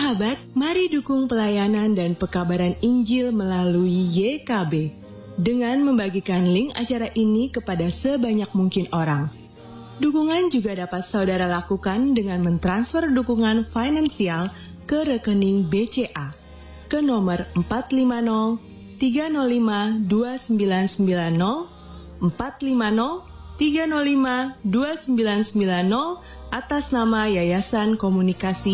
Sahabat, mari dukung pelayanan dan pekabaran Injil melalui YKB dengan membagikan link acara ini kepada sebanyak mungkin orang. Dukungan juga dapat saudara lakukan dengan mentransfer dukungan finansial ke rekening BCA ke nomor 450 305 2990 450 305 2990 atas nama Yayasan Komunikasi